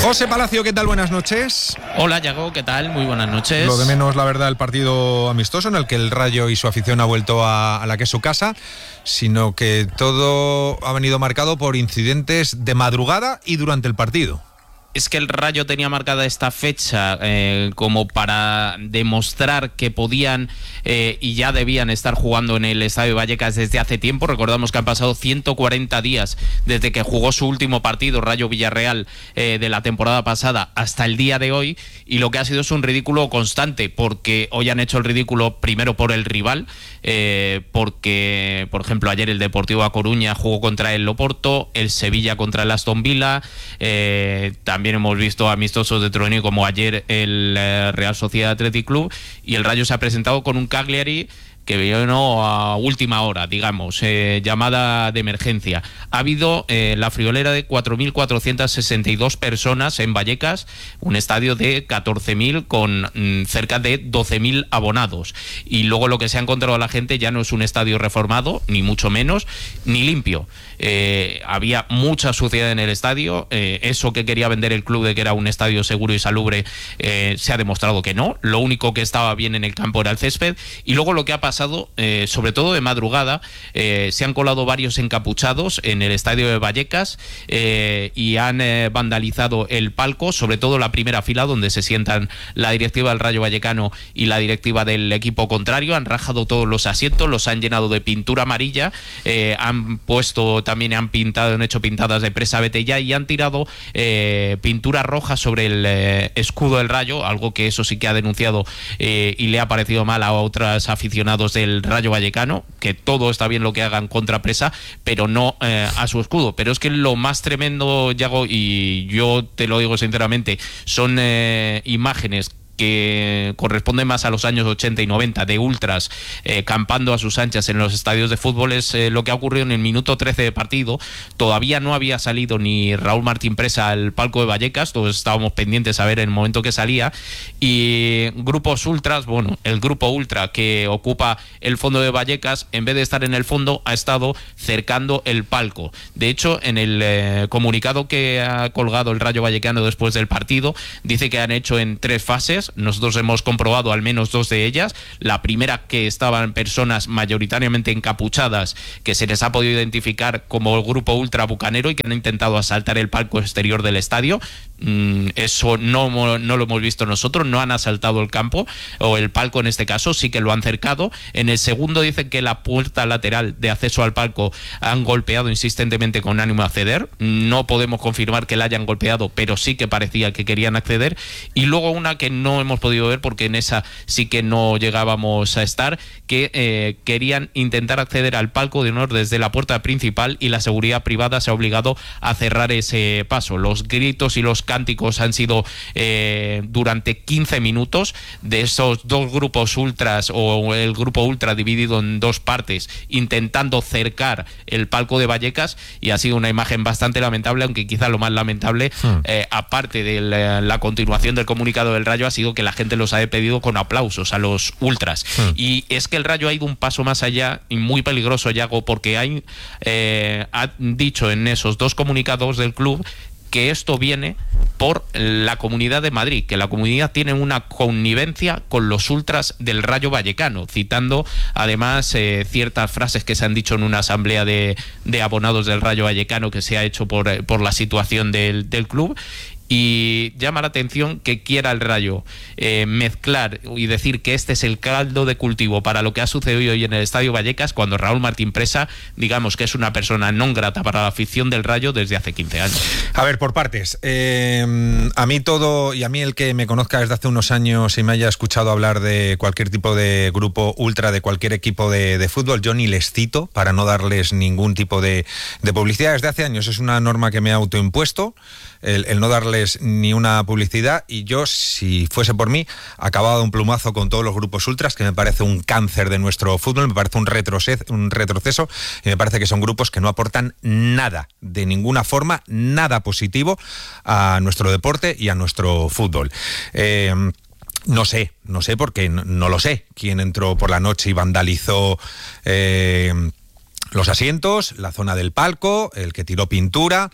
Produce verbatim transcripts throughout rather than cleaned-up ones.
José Palacio, ¿qué tal? Buenas noches. Hola, Yago, ¿qué tal? Muy buenas noches. Lo de menos, la verdad, el partido amistoso en el que el Rayo y su afición ha vuelto a, a la que es su casa, sino que todo ha venido marcado por incidentes de madrugada y durante el partido. Es que el Rayo tenía marcada esta fecha eh, como para demostrar que podían eh, y ya debían estar jugando en el Estadio Vallecas desde hace tiempo. Recordamos que han pasado ciento cuarenta días desde que jugó su último partido, Rayo Villarreal, eh, de la temporada pasada hasta el día de hoy, y lo que ha sido es un ridículo constante, porque hoy han hecho el ridículo primero por el rival, eh, porque, por ejemplo, ayer el Deportivo A Coruña jugó contra el Oporto, el Sevilla contra el Aston Villa, eh, también hemos visto amistosos de Trueno como ayer el eh, Real Sociedad Athletic Club, y el Rayo se ha presentado con un Cagliari que vino a última hora, digamos, eh, llamada de emergencia. Ha habido eh, la friolera de cuatro mil cuatrocientas sesenta y dos personas en Vallecas, un estadio de catorce mil con mm, cerca de doce mil abonados. Y luego lo que se ha encontrado la gente ya no es un estadio reformado, ni mucho menos, ni limpio. Eh, había mucha suciedad en el estadio, eh, eso que quería vender el club de que era un estadio seguro y salubre, eh, se ha demostrado que no. Lo único que estaba bien en el campo era el césped, y luego lo que ha pasado Eh, sobre todo de madrugada, eh, se han colado varios encapuchados en el estadio de Vallecas eh, y han eh, vandalizado el palco, sobre todo la primera fila donde se sientan la directiva del Rayo Vallecano y la directiva del equipo contrario. Han rajado todos los asientos, los han llenado de pintura amarilla, eh, han puesto también, han pintado, han hecho pintadas de presa Betella y han tirado eh, pintura roja sobre el eh, escudo del Rayo, algo que eso sí que ha denunciado eh, y le ha parecido mal a otros aficionados del Rayo Vallecano, que todo está bien lo que hagan contra presa, pero no eh, a su escudo. Pero es que lo más tremendo, Yago, y yo te lo digo sinceramente, son eh, imágenes que corresponden más a los años ochenta y noventa, de ultras eh, campando a sus anchas en los estadios de fútbol. Es eh, lo que ha ocurrido en el minuto trece de partido. Todavía no había salido ni Raúl Martín Presa al palco de Vallecas, todos estábamos pendientes a ver el momento que salía, y grupos ultras, bueno, el grupo ultra que ocupa el fondo de Vallecas, en vez de estar en el fondo, ha estado cercando el palco. De hecho, en el eh, comunicado que ha colgado el Rayo Vallecano después del partido, dice que han hecho en tres fases. Nosotros hemos comprobado al menos dos de ellas. La primera, que estaban personas mayoritariamente encapuchadas, que se les ha podido identificar como el grupo ultra bucanero y que han intentado asaltar el palco exterior del estadio. Mm, eso no, no lo hemos visto nosotros, no han asaltado el campo o el palco, en este caso sí que lo han cercado. En el segundo dicen que la puerta lateral de acceso al palco han golpeado insistentemente con ánimo de acceder. No podemos confirmar que la hayan golpeado, pero sí que parecía que querían acceder. Y luego una que no hemos podido ver, porque en esa sí que no llegábamos a estar, que eh, querían intentar acceder al palco de honor desde la puerta principal, y la seguridad privada se ha obligado a cerrar ese paso. Los gritos y los cánticos han sido eh, durante quince minutos de esos dos grupos ultras, o el grupo ultra dividido en dos partes, intentando cercar el palco de Vallecas, y ha sido una imagen bastante lamentable, aunque quizá lo más lamentable, hmm. eh, aparte de la, la continuación del comunicado del Rayo, ha sido que la gente los ha pedido con aplausos a los ultras. Hmm. Y es que el Rayo ha ido un paso más allá, y muy peligroso, Yago, porque hay, eh, ha dicho en esos dos comunicados del club que esto viene por la Comunidad de Madrid, que la comunidad tiene una connivencia con los ultras del Rayo Vallecano, citando además eh, ciertas frases que se han dicho en una asamblea de, de abonados del Rayo Vallecano que se ha hecho por, por la situación del, del club. Y llama la atención que quiera el Rayo eh, mezclar y decir que este es el caldo de cultivo para lo que ha sucedido hoy en el Estadio Vallecas, cuando Raúl Martín Presa, digamos que es una persona non grata para la afición del Rayo desde hace quince años. A ver, por partes. Eh, a mí todo, y a mí el que me conozca desde hace unos años y me haya escuchado hablar de cualquier tipo de grupo ultra, de cualquier equipo de, de fútbol, yo ni les cito para no darles ningún tipo de, de publicidad desde hace años. Es una norma que me he autoimpuesto, el, el no darles ni una publicidad, y yo, si fuese por mí, acababa de un plumazo con todos los grupos ultras, que me parece un cáncer de nuestro fútbol, me parece un retroceso, un retroceso, y me parece que son grupos que no aportan nada, de ninguna forma, nada positivo a nuestro deporte y a nuestro fútbol. Eh, No sé, no sé porque no, no lo sé quién entró por la noche y vandalizó eh, los asientos, la zona del palco, el que tiró pintura.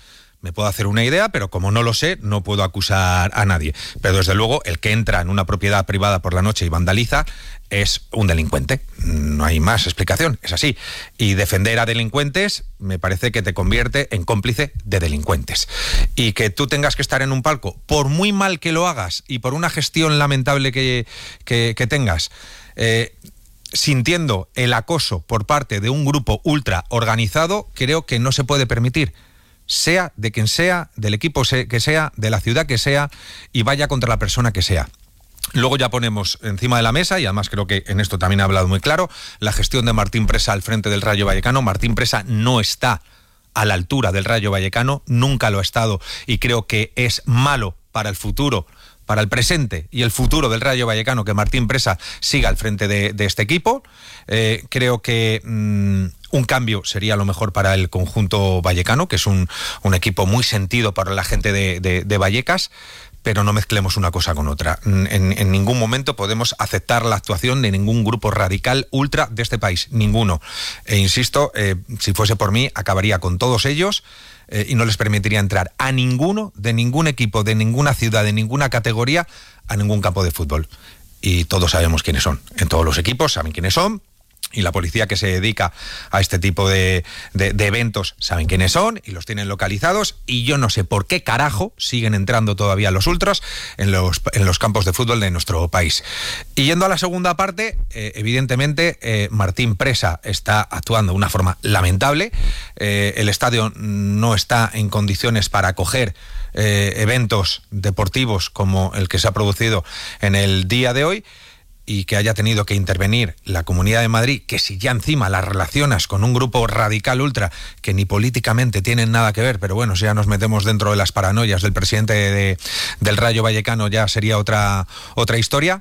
me puedo hacer una idea, pero como no lo sé, no puedo acusar a nadie. Pero desde luego, el que entra en una propiedad privada por la noche y vandaliza es un delincuente. No hay más explicación, es así. Y defender a delincuentes me parece que te convierte en cómplice de delincuentes. Y que tú tengas que estar en un palco, por muy mal que lo hagas y por una gestión lamentable que, que, que tengas, eh, sintiendo el acoso por parte de un grupo ultra organizado, creo que no se puede permitir. Sea de quien sea, del equipo que sea, de la ciudad que sea, y vaya contra la persona que sea. Luego ya ponemos encima de la mesa, y además creo que en esto también ha hablado muy claro, la gestión de Martín Presa al frente del Rayo Vallecano. Martín Presa no está a la altura del Rayo Vallecano, nunca lo ha estado, y creo que es malo para el futuro, para el presente y el futuro del Rayo Vallecano que Martín Presa siga al frente de, de este equipo. Eh, creo que mmm, un cambio sería lo mejor para el conjunto vallecano, que es un, un equipo muy sentido para la gente de, de, de Vallecas, pero no mezclemos una cosa con otra. En, en ningún momento podemos aceptar la actuación de ningún grupo radical ultra de este país, ninguno. E insisto, eh, si fuese por mí, acabaría con todos ellos eh, y no les permitiría entrar a ninguno, de ningún equipo, de ninguna ciudad, de ninguna categoría, a ningún campo de fútbol. Y todos sabemos quiénes son. En todos los equipos saben quiénes son. Y la policía que se dedica a este tipo de, de, de eventos saben quiénes son y los tienen localizados, y yo no sé por qué carajo siguen entrando todavía los ultras en los, en los campos de fútbol de nuestro país. Y yendo a la segunda parte, eh, evidentemente eh, Martín Presa está actuando de una forma lamentable. Eh, el estadio no está en condiciones para acoger eh, eventos deportivos como el que se ha producido en el día de hoy, y que haya tenido que intervenir la Comunidad de Madrid, que si ya encima las relacionas con un grupo radical ultra que ni políticamente tienen nada que ver, pero bueno, si ya nos metemos dentro de las paranoias del presidente de, de, del Rayo Vallecano, ya sería otra, otra historia.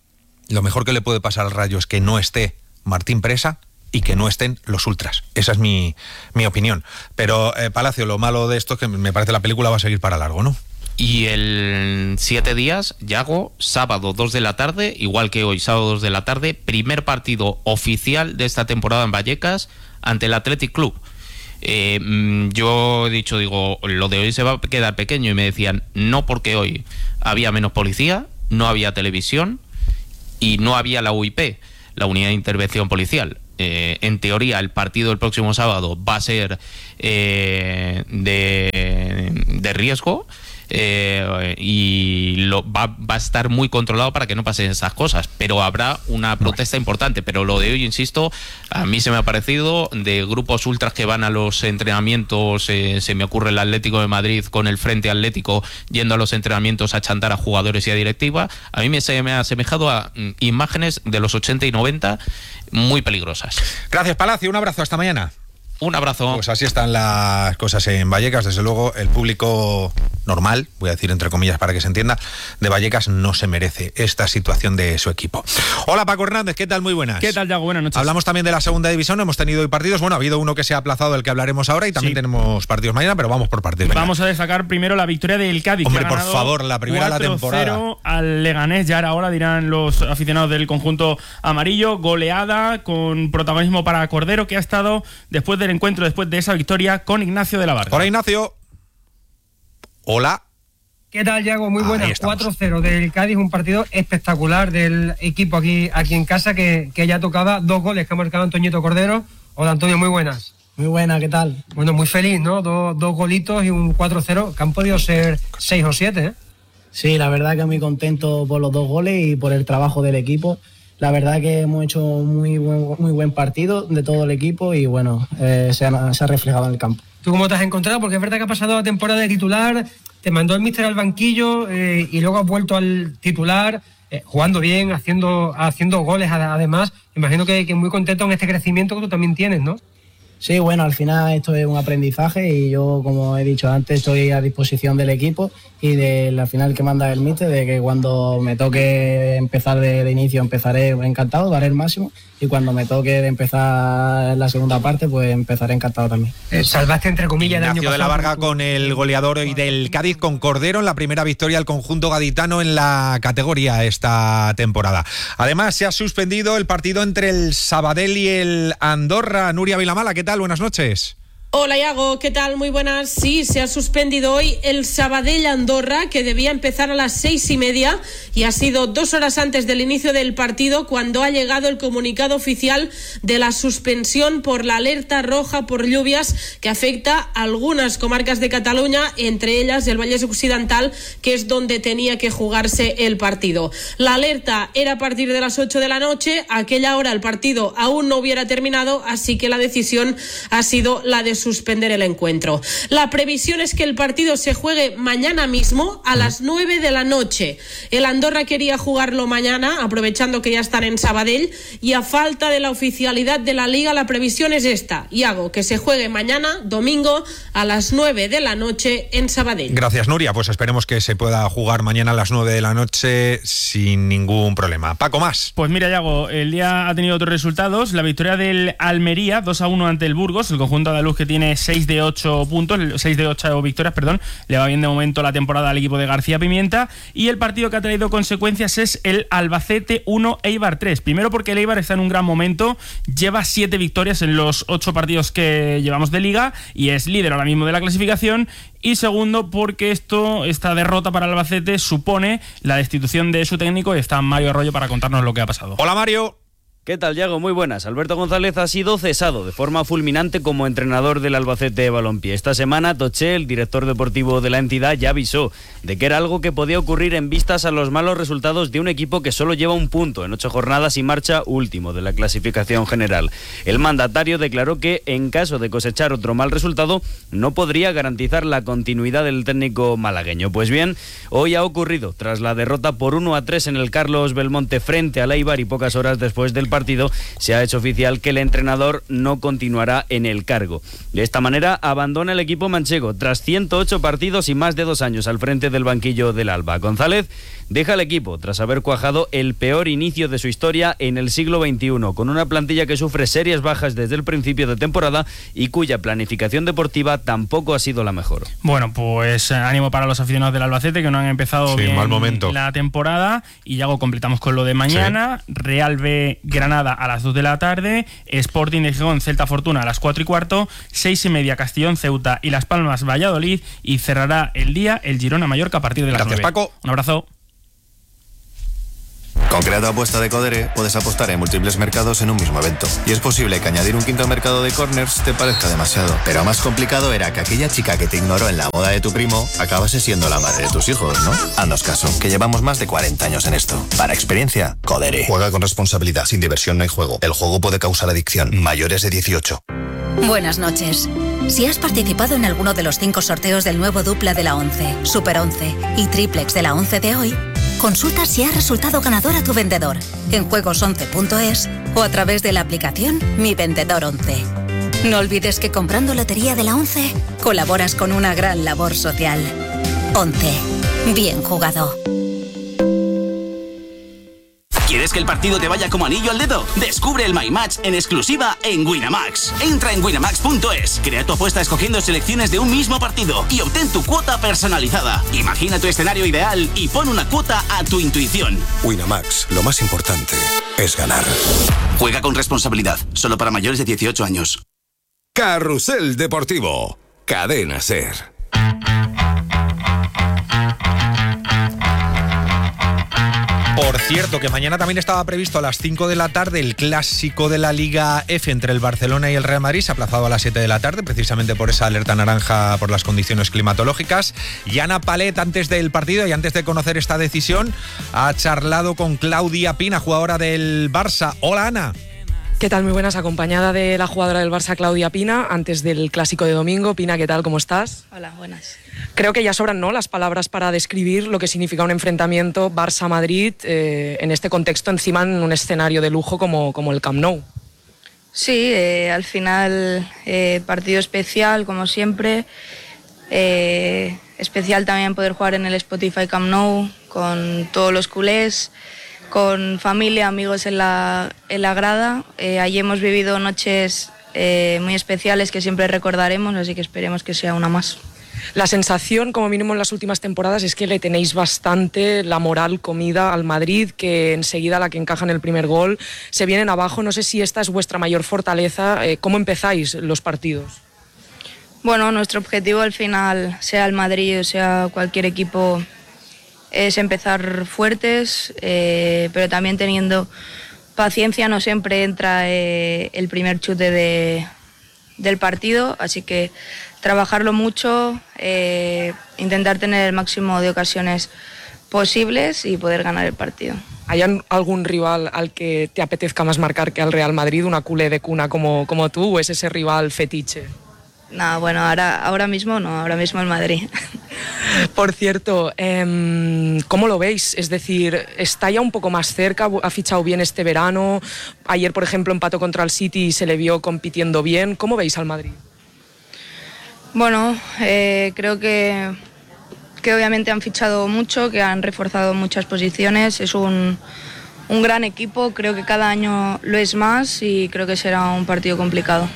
Lo mejor que le puede pasar al Rayo es que no esté Martín Presa y que no estén los ultras. Esa es mi, mi opinión. Pero, eh, Palacio, lo malo de esto es que me parece la película va a seguir para largo, ¿no? Y el siete días, Yago, sábado dos de la tarde, igual que hoy, sábado dos de la tarde, primer partido oficial de esta temporada en Vallecas ante el Athletic Club. Eh, yo he dicho, digo, lo de hoy se va a quedar pequeño, y me decían, no, porque hoy había menos policía, no había televisión y no había la U I P, la Unidad de Intervención Policial. Eh, en teoría, el partido del próximo sábado va a ser eh, de, de riesgo. Eh, y lo, va, va a estar muy controlado para que no pasen esas cosas, pero habrá una protesta importante. Pero lo de hoy, insisto, a mí se me ha parecido de grupos ultras que van a los entrenamientos, eh, se me ocurre el Atlético de Madrid con el Frente Atlético yendo a los entrenamientos a chantar a jugadores y a directiva. A mí me, se me ha asemejado a mm, imágenes de los ochenta y noventa muy peligrosas. Gracias, Palacio, un abrazo, hasta mañana. Un abrazo. Pues así están las cosas en Vallecas. Desde luego, el público normal, voy a decir entre comillas para que se entienda, de Vallecas no se merece esta situación de su equipo. Hola, Paco Hernández, ¿qué tal? Muy buenas. ¿Qué tal, Yago? Buenas noches. Hablamos también de la segunda división, hemos tenido hoy partidos. Bueno, ha habido uno que se ha aplazado, del que hablaremos ahora, y también sí tenemos partidos mañana, pero vamos por partidos. Venga. Vamos a destacar primero la victoria del Cádiz. Hombre, que ha por ganado favor, la primera de la temporada. cuatro cero al Leganés, ya era hora, dirán los aficionados del conjunto amarillo. Goleada con protagonismo para Cordero, que ha estado después del encuentro, después de esa victoria, con Ignacio de la Varga. Hola, Ignacio. Hola. ¿Qué tal, Yago? Muy buenas. cuatro cero del Cádiz, un partido espectacular del equipo aquí, aquí en casa, que, que ya tocaba dos goles que ha marcado Antoñito Cordero. Hola, Antonio, muy buenas. Muy buena, ¿qué tal? Bueno, muy feliz, ¿no? Dos, dos golitos y un cuatro cero, que han podido ser seis o siete, ¿eh? Sí, la verdad que muy contento por los dos goles y por el trabajo del equipo. La verdad que hemos hecho muy buen, muy buen partido de todo el equipo y bueno, eh, se, ha, se ha reflejado en el campo. ¿Tú cómo te has encontrado? Porque es verdad que ha pasado la temporada de titular, te mandó el míster al banquillo eh, y luego has vuelto al titular, eh, jugando bien, haciendo, haciendo goles además. Imagino que, que muy contento en este crecimiento que tú también tienes, ¿no? Sí, bueno, al final esto es un aprendizaje y yo, como he dicho antes, estoy a disposición del equipo y de la final que manda el míster, de que cuando me toque empezar de, de inicio empezaré encantado, daré el máximo, y cuando me toque de empezar la segunda parte, pues empezaré encantado también. Eh, salvaste entre comillas el año Ignacio pasado. de la Varga con el goleador y del Cádiz, con Cordero, en la primera victoria del conjunto gaditano en la categoría esta temporada. Además, se ha suspendido el partido entre el Sabadell y el Andorra. Nuria Vilamala, ¿qué tal? Buenas noches. Hola Iago, ¿qué tal? Muy buenas. Sí, se ha suspendido hoy el Sabadell-Andorra, que debía empezar a las seis y media y ha sido dos horas antes del inicio del partido cuando ha llegado el comunicado oficial de la suspensión por la alerta roja por lluvias que afecta a algunas comarcas de Cataluña, entre ellas el Vallès Occidental, que es donde tenía que jugarse el partido. La alerta era a partir de las ocho de la noche, a aquella hora el partido aún no hubiera terminado, así que la decisión ha sido la de suspender el encuentro. La previsión es que el partido se juegue mañana mismo a las nueve de la noche. El Andorra quería jugarlo mañana, aprovechando que ya están en Sabadell, y a falta de la oficialidad de la Liga, la previsión es esta, Iago, que se juegue mañana, domingo, a las nueve de la noche en Sabadell. Gracias, Nuria. Pues esperemos que se pueda jugar mañana a las nueve de la noche sin ningún problema. Paco, más. Pues mira, Iago, el día ha tenido otros resultados. La victoria del Almería, dos a uno ante el Burgos, el conjunto andaluz que tiene seis de ocho puntos, seis de ocho victorias, perdón. Le va bien de momento la temporada al equipo de García Pimienta. Y el partido que ha traído consecuencias es el Albacete uno, Eibar tres. Primero porque el Eibar está en un gran momento, lleva siete victorias en los ocho partidos que llevamos de Liga y es líder ahora mismo de la clasificación. Y segundo porque esto, esta derrota para el Albacete supone la destitución de su técnico, y está Mario Arroyo para contarnos lo que ha pasado. Hola, Mario. ¿Qué tal, Iago? Muy buenas. Alberto González ha sido cesado de forma fulminante como entrenador del Albacete de Balompié. Esta semana, Toché, el director deportivo de la entidad, ya avisó de que era algo que podía ocurrir en vistas a los malos resultados de un equipo que solo lleva un punto en ocho jornadas y marcha último de la clasificación general. El mandatario declaró que, en caso de cosechar otro mal resultado, no podría garantizar la continuidad del técnico malagueño. Pues bien, hoy ha ocurrido, tras la derrota por uno a tres en el Carlos Belmonte frente al Eibar y pocas horas después del partido, partido, se ha hecho oficial que el entrenador no continuará en el cargo. De esta manera abandona el equipo manchego tras ciento ocho partidos y más de dos años al frente del banquillo del Alba. González deja el equipo tras haber cuajado el peor inicio de su historia en el siglo veintiuno, con una plantilla que sufre serias bajas desde el principio de temporada y cuya planificación deportiva tampoco ha sido la mejor. Bueno, pues ánimo para los aficionados del Albacete, que no han empezado sí, bien mal momento. la temporada. Y ya completamos con lo de mañana. Sí. Real B Granada a las dos de la tarde, Sporting de Gijón Celta Fortuna a las cuatro y cuarto, seis y media Castellón Ceuta y Las Palmas Valladolid, y cerrará el día el Girona Mallorca a partir de las Gracias, nueve. Paco. Un abrazo. Con Creato Apuesta de Codere puedes apostar en múltiples mercados en un mismo evento. Y es posible que añadir un quinto mercado de corners te parezca demasiado. Pero más complicado era que aquella chica que te ignoró en la boda de tu primo acabase siendo la madre de tus hijos, ¿no? Haznos caso, que llevamos más de cuarenta años en esto. Para experiencia, Codere. Juega con responsabilidad, sin diversión no hay juego. El juego puede causar adicción. Mayores de dieciocho. Buenas noches. Si has participado en alguno de los cinco sorteos del nuevo dupla de la once, Super once y Triplex de la once de hoy, consulta si ha resultado ganador a tu vendedor en juegos once punto es o a través de la aplicación Mi Vendedor once. No olvides que comprando Lotería de la once colaboras con una gran labor social. once. Bien jugado. ¿Quieres que el partido te vaya como anillo al dedo? Descubre el My Match en exclusiva en Winamax. Entra en winamax punto es, crea tu apuesta escogiendo selecciones de un mismo partido y obtén tu cuota personalizada. Imagina tu escenario ideal y pon una cuota a tu intuición. Winamax, lo más importante es ganar. Juega con responsabilidad, solo para mayores de dieciocho años. Carrusel Deportivo, Cadena SER. Por cierto, que mañana también estaba previsto a las cinco de la tarde el clásico de la Liga F entre el Barcelona y el Real Madrid. Se ha aplazado a las siete de la tarde, precisamente por esa alerta naranja por las condiciones climatológicas. Y Ana Palet, antes del partido y antes de conocer esta decisión, ha charlado con Claudia Pina, jugadora del Barça. Hola, Ana. ¿Qué tal? Muy buenas, acompañada de la jugadora del Barça, Claudia Pina, antes del clásico de domingo. Pina, ¿qué tal? ¿Cómo estás? Hola, buenas. Creo que ya sobran, ¿no?, las palabras para describir lo que significa un enfrentamiento Barça-Madrid eh, en este contexto, encima en un escenario de lujo como, como el Camp Nou. Sí, eh, al final eh, partido especial, como siempre. Eh, especial también poder jugar en el Spotify Camp Nou con todos los culés, con familia, amigos en la, en la grada. Eh, allí hemos vivido noches eh, muy especiales que siempre recordaremos, así que esperemos que sea una más. La sensación, como mínimo en las últimas temporadas, es que le tenéis bastante la moral comida al Madrid, que enseguida la que encaja en el primer gol se vienen abajo. No sé si esta es vuestra mayor fortaleza. Eh, ¿Cómo empezáis los partidos? Bueno, nuestro objetivo al final, sea el Madrid o sea cualquier equipo, es empezar fuertes, eh, pero también teniendo paciencia. No siempre entra eh, el primer chute de, del partido, así que trabajarlo mucho, eh, intentar tener el máximo de ocasiones posibles y poder ganar el partido. ¿Hay algún rival al que te apetezca más marcar que al Real Madrid, una culé de cuna como, como tú, o es ese rival fetiche? No, bueno, ahora, ahora mismo no, ahora mismo el Madrid. Por cierto, eh, ¿cómo lo veis? Es decir, ¿está ya un poco más cerca? ¿Ha fichado bien este verano? Ayer, por ejemplo, empató contra el City y se le vio compitiendo bien. ¿Cómo veis al Madrid? Bueno, eh, creo que, que obviamente han fichado mucho, que han reforzado muchas posiciones. Es un, un gran equipo, creo que cada año lo es más y creo que será un partido complicado.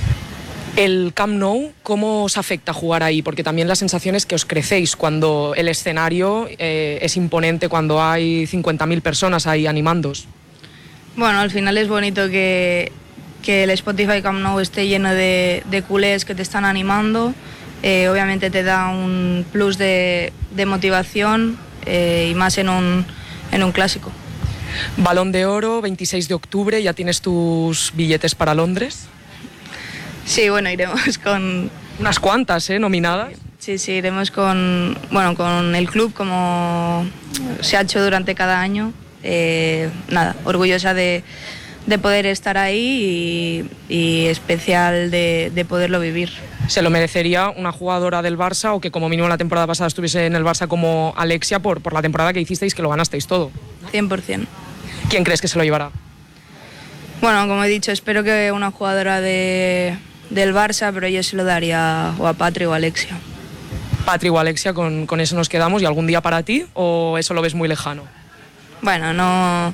El Camp Nou, ¿cómo os afecta jugar ahí? Porque también la sensación es que os crecéis cuando el escenario eh, es imponente, cuando hay cincuenta mil personas ahí animándos. Bueno, al final es bonito que, que el Spotify Camp Nou esté lleno de, de culés que te están animando. Eh, obviamente te da un plus de, de motivación eh, y más en un, en un clásico. Balón de Oro, veintiséis de octubre, ¿ya tienes tus billetes para Londres? Sí, bueno, iremos con... Unas cuantas, ¿eh? Nominadas. Sí, sí, iremos con, bueno, con el club como se ha hecho durante cada año. Eh, nada, orgullosa de, de poder estar ahí y, y especial de, de poderlo vivir. ¿Se lo merecería una jugadora del Barça o que como mínimo la temporada pasada estuviese en el Barça como Alexia por, por la temporada que hicisteis, que lo ganasteis todo? cien por ciento. ¿Quién crees que se lo llevará? Bueno, como he dicho, espero que una jugadora de... del Barça, pero yo se lo daría o a Patri o a Alexia. Patri o Alexia, con, con eso nos quedamos. ¿Y algún día para ti o eso lo ves muy lejano? Bueno, no,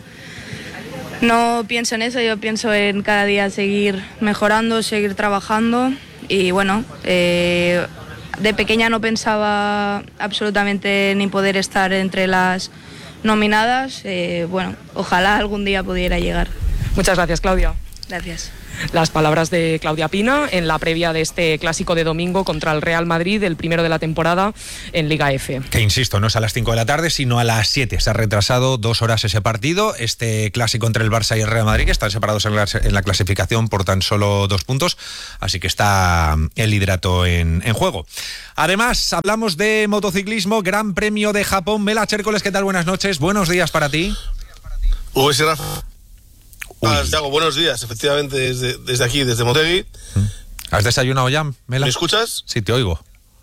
no pienso en eso, yo pienso en cada día seguir mejorando, seguir trabajando y bueno, eh, de pequeña no pensaba absolutamente ni poder estar entre las nominadas. Eh, bueno, ojalá algún día pudiera llegar. Muchas gracias, Claudia. Gracias. Las palabras de Claudia Pina en la previa de este clásico de domingo contra el Real Madrid, el primero de la temporada en Liga F. Que insisto, no es a las cinco de la tarde, sino a las siete. Se ha retrasado dos horas ese partido, este clásico entre el Barça y el Real Madrid, que están separados en la, en la clasificación por tan solo dos puntos, así que está el liderato en, en juego. Además, hablamos de motociclismo, Gran Premio de Japón. Mela Chércoles, ¿qué tal? Buenas noches, buenos días para ti. Uy, Rafa. Ah, Santiago, buenos días, efectivamente, desde, desde aquí, desde Motegi. ¿Has desayunado ya, Mela? ¿Me escuchas? Sí, te oigo.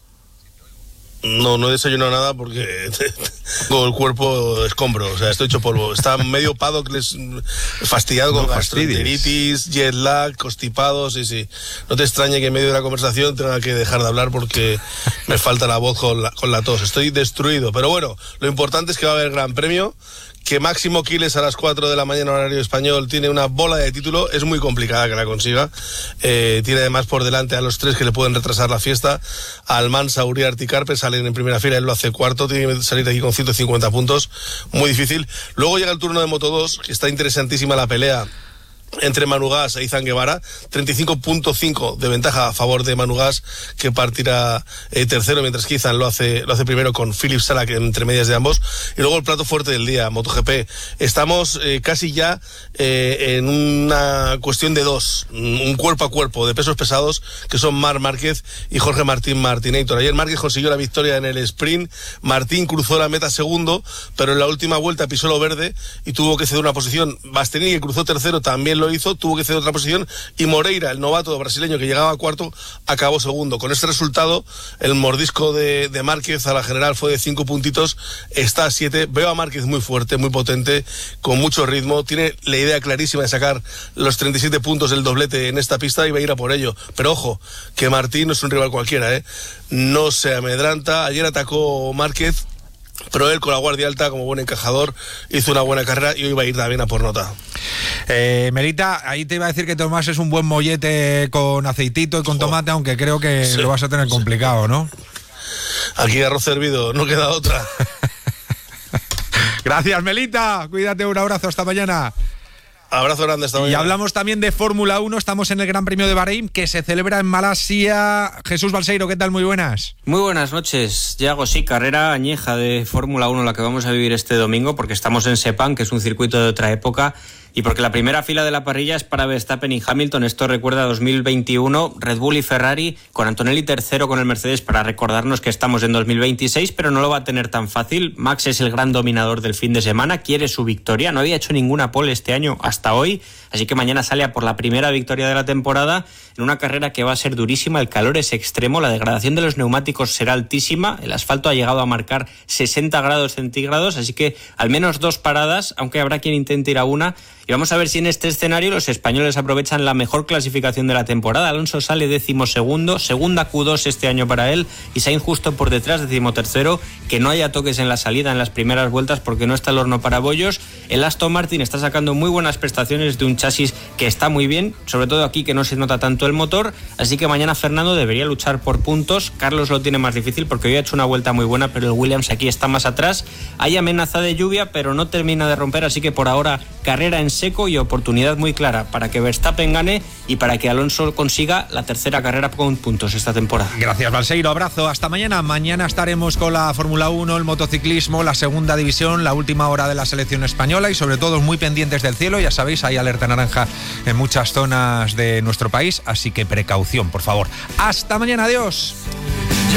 No, no he desayunado nada porque tengo el cuerpo escombro, o sea, estoy hecho polvo. Está medio paddock fastidiado con no gastroenteritis, jet lag, constipados, sí, sí. No te extrañe que en medio de la conversación tenga que dejar de hablar porque me falta la voz con la, con la tos. Estoy destruido, pero bueno, lo importante es que va a haber Gran Premio, que Máximo Quiles a las cuatro de la mañana horario español tiene una bola de título, es muy complicada que la consiga, eh, tiene además por delante a los tres que le pueden retrasar la fiesta, Almansa, Uriarte y Carpe salen en primera fila, él lo hace cuarto, tiene que salir de aquí con ciento cincuenta puntos, muy difícil. Luego llega el turno de Moto dos, que está interesantísima la pelea entre Manu Gas e Izan Guevara, treinta y cinco punto cinco de ventaja a favor de Manu Gas, que partirá eh, tercero, mientras que Izan lo hace, lo hace primero con Philip Salak entre medias de ambos. Y luego el plato fuerte del día, MotoGP. Estamos eh, casi ya eh, en una cuestión de dos, un cuerpo a cuerpo de pesos pesados, que son Marc Márquez y Jorge Martín Martinator. Ayer Márquez consiguió la victoria en el sprint, Martín cruzó la meta segundo, pero en la última vuelta pisó lo verde y tuvo que ceder una posición. Bastianini, que cruzó tercero, también lo hizo, tuvo que ceder otra posición, y Moreira, el novato brasileño que llegaba a cuarto, acabó segundo. Con este resultado, el mordisco de, de Márquez a la general fue de cinco puntitos, está a siete. Veo a Márquez muy fuerte, muy potente, con mucho ritmo, tiene la idea clarísima de sacar los treinta y siete puntos del doblete en esta pista y va a ir a por ello. Pero ojo, que Martín no es un rival cualquiera, ¿eh? No se amedranta. Ayer atacó Márquez, pero él con la guardia alta, como buen encajador, hizo una buena carrera y hoy va a ir también a por nota. Eh, Melita, ahí te iba a decir que Tomás es un buen mollete con aceitito y con tomate, aunque creo que sí, lo vas a tener complicado, ¿no? Aquí arroz hervido, no queda otra. Gracias, Melita. Cuídate, un abrazo, hasta mañana. Abrazo grande, hasta mañana. Y hablamos también de Fórmula uno, estamos en el Gran Premio de Bahrein, que se celebra en Malasia. Jesús Balseiro, ¿qué tal? Muy buenas. Muy buenas noches, Yago. Sí, carrera añeja de Fórmula uno la que vamos a vivir este domingo, porque estamos en Sepang, que es un circuito de otra época, y porque la primera fila de la parrilla es para Verstappen y Hamilton. Esto recuerda a dos mil veintiuno, Red Bull y Ferrari, con Antonelli tercero con el Mercedes, para recordarnos que estamos en dos mil veintiséis, pero no lo va a tener tan fácil. Max es el gran dominador del fin de semana, quiere su victoria, no había hecho ninguna pole este año hasta hoy, así que mañana sale a por la primera victoria de la temporada en una carrera que va a ser durísima. El calor es extremo, la degradación de los neumáticos será altísima, el asfalto ha llegado a marcar sesenta grados centígrados, así que al menos dos paradas, aunque habrá quien intente ir a una. Y vamos a ver si en este escenario los españoles aprovechan la mejor clasificación de la temporada. Alonso sale décimo segundo, segunda Q dos este año para él, y Sainz justo por detrás, décimo tercero. Que no haya toques en la salida en las primeras vueltas porque no está el horno para bollos. El Aston Martin está sacando muy buenas prestaciones de un chasis que está muy bien, sobre todo aquí que no se nota tanto el motor, así que mañana Fernando debería luchar por puntos. Carlos lo tiene más difícil porque hoy ha hecho una vuelta muy buena, pero el Williams aquí está más atrás. Hay amenaza de lluvia, pero no termina de romper, así que por ahora carrera en seco y oportunidad muy clara para que Verstappen gane y para que Alonso consiga la tercera carrera con puntos esta temporada. Gracias, Balseiro, abrazo, hasta mañana. Mañana estaremos con la Fórmula uno, el motociclismo, la segunda división, la última hora de la selección española y sobre todo muy pendientes del cielo. Ya sabéis, hay alerta naranja en muchas zonas de nuestro país, así que precaución, por favor. Hasta mañana, adiós.